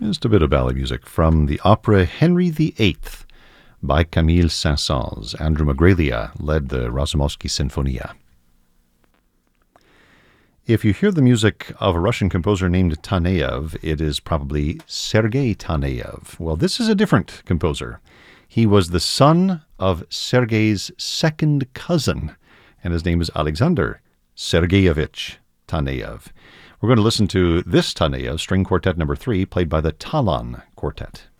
Just a bit of ballet music from the opera Henry VIII by Camille Saint-Saëns. Andrew Magrelia led the Razumowski Sinfonia. If you hear the music of a Russian composer named Taneyev, it is probably Sergei Taneyev. Well, this is a different composer. He was the son of Sergei's second cousin, and his name is Alexander Sergeyevich Taneyev. We're going to listen to this Taneyev, String Quartet No. 3, played by the Talan Quartet.